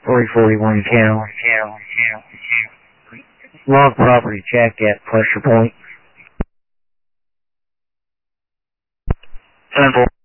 341 Cal. Log property check at pressure point. 10-4.